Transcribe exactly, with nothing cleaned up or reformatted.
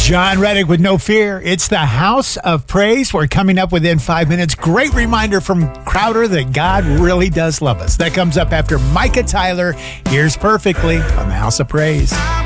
John Reddick with No Fear. It's the House of Praise. We're coming up within five minutes. Great reminder from Crowder that God really does love us. That comes up after Micah Tyler. Here's Perfectly on the House of Praise.